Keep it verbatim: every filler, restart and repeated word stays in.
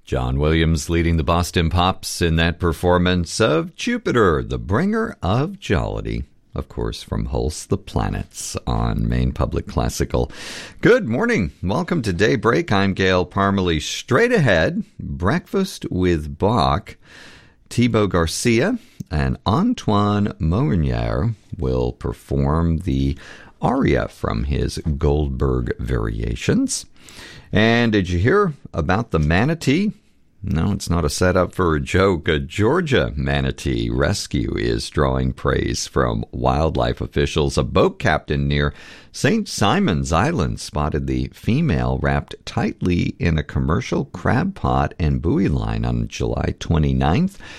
John Williams leading the Boston Pops in that performance of Jupiter, the bringer of jollity. Of course, from Holst the Planets on Maine Public Classical. Good morning. Welcome to Daybreak. I'm Gail Parmalee. Straight ahead, Breakfast with Bach. Thibaut Garcia and Antoine Meunier will perform the aria from his Goldberg Variations. And did you hear about the manatee? No, it's not a setup for a joke. A Georgia manatee rescue is drawing praise from wildlife officials. A boat captain near Saint Simon's Island spotted the female wrapped tightly in a commercial crab pot and buoy line on July twenty-ninth.